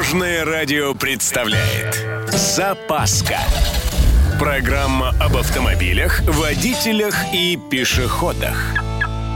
Дорожное радио представляет «Запаска». Программа об автомобилях, водителях и пешеходах.